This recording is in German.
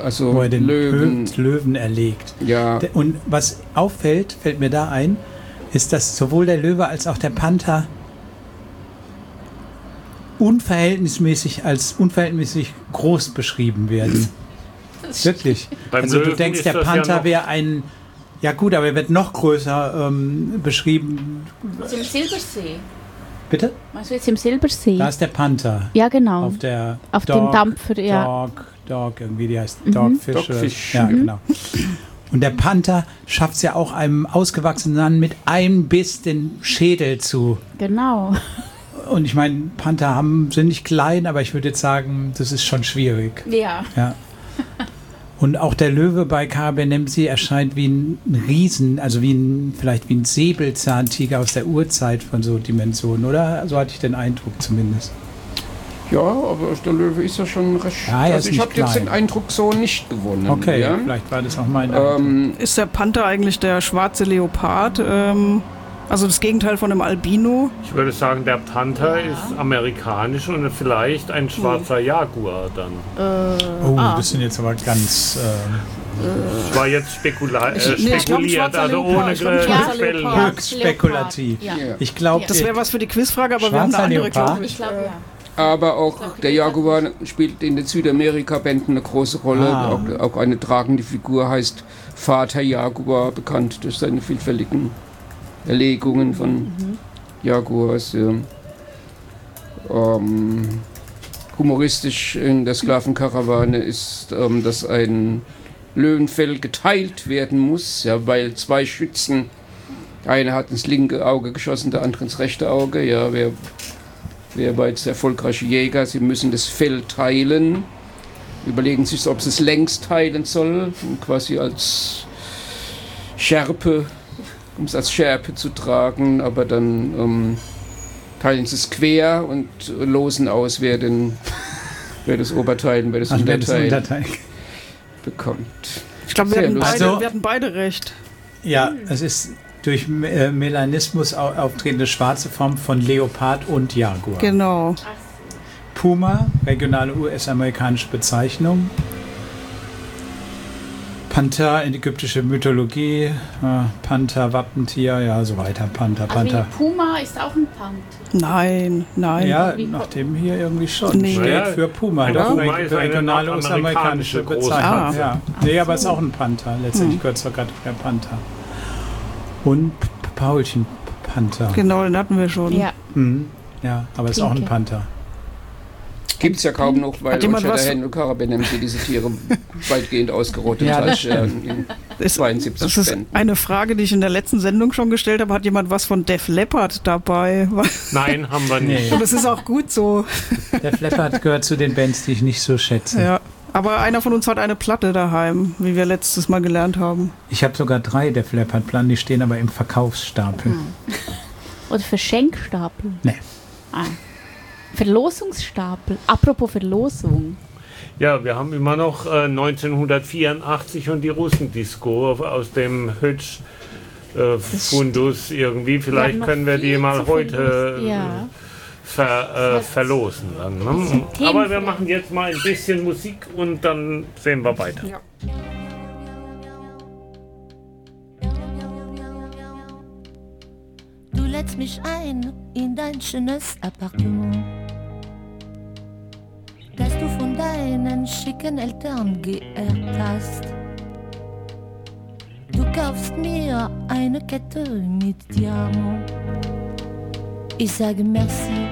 also wo er den Löwen. Löwen erlegt. Ja. Und was auffällt, fällt mir da ein, ist, dass sowohl der Löwe als auch der Panther unverhältnismäßig groß beschrieben werden. Wirklich. Also du denkst, der Panther wäre ein... Ja gut, aber er wird noch größer beschrieben. Also im Silbersee. Bitte? Meinst du jetzt im Silbersee? Da ist der Panther. Ja, genau. Auf dem Dampfer, ja. Dog, irgendwie, die heißt Dogfish. Ja, genau. Und der Panther schafft es ja auch, einem ausgewachsenen Mann mit einem Biss den Schädel zu. Genau. Und ich meine, Panther sind nicht klein, aber ich würde jetzt sagen, das ist schon schwierig. Ja. Und auch der Löwe bei Kabenemsi erscheint wie ein Riesen, also vielleicht wie ein Säbelzahntiger aus der Urzeit von so Dimensionen, oder? So hatte ich den Eindruck zumindest. Ja, aber der Löwe ist ja schon recht... Ja, also ich habe jetzt den Eindruck so nicht gewonnen. Okay, ja? vielleicht war das auch mein Eindruck. Ist der Panther eigentlich der schwarze Leopard? Also das Gegenteil von einem Albino? Ich würde sagen, der Panther ist amerikanisch und vielleicht ein schwarzer Jaguar dann. Das sind jetzt aber ganz... Das war jetzt spekuliert, also ohne Quellen. Höchst spekulativ. Ja. Ich glaube, das wäre was für die Quizfrage, aber wir haben eine andere, glaube ich. Ich glaube, ja. Aber auch der Jaguar spielt in den Südamerika-Bänden eine große Rolle. Auch eine tragende Figur heißt Vater Jaguar, bekannt durch seine vielfältigen Erlegungen von Jaguars. Ja. Humoristisch in der Sklavenkarawane ist, dass ein Löwenfell geteilt werden muss, ja, weil zwei Schützen, einer hat ins linke Auge geschossen, der andere ins rechte Auge. Ja, wer war jetzt der erfolgreiche Jäger? Sie müssen das Fell teilen, überlegen sich, ob sie es längs teilen soll, quasi als Schärpe, um es als Schärpe zu tragen, aber dann teilen sie es quer und losen aus, wer das Oberteil und wer das Unterteil bekommt. Ich glaube, wir hatten beide recht. Ja, es ist durch Melanismus auftretende schwarze Form von Leopard und Jaguar. Genau. Puma, regionale US-amerikanische Bezeichnung. Panther in ägyptische Mythologie, Panther, Wappentier, ja, so weiter. Panther. Puma ist auch ein Panther. Nein. Ja, nach dem hier irgendwie schon. Nee. Steht für Puma. Doch, Puma ist regionale eine US-amerikanische Bezeichnung. Ja. Nee, aber es ist auch ein Panther. Letztendlich gehört sogar der Panther. Und Paulchen Panther. Genau, den hatten wir schon. Ja. Ja, aber es ist auch ein Panther. Gibt es ja kaum noch, weil Hen und Karabenemsi diese Tiere weitgehend ausgerottet hat in 72 Das ist eine Frage, die ich in der letzten Sendung schon gestellt habe. Hat jemand was von Def Leppard dabei? Nein, haben wir nicht. Und es ist auch gut so. Def Leppard gehört zu den Bands, die ich nicht so schätze. Ja. Aber einer von uns hat eine Platte daheim, wie wir letztes Mal gelernt haben. Ich habe sogar 3 Def Leppard-Platten, die stehen aber im Verkaufsstapel. Oder Verschenkstapel. Nee. Verlosungsstapel. Apropos Verlosung. Ja, wir haben immer noch 1984 und die Russendisco aus dem Hötsch Fundus irgendwie. Vielleicht können wir die mal heute verlosen. Dann, ne? Aber wir machen jetzt mal ein bisschen Musik und dann sehen wir weiter. Ja. Du lädst mich ein in dein schönes Appartement, das du von deinen schicken Eltern geerbt hast. Du kaufst mir eine Kette mit Diamant. Ich sage merci,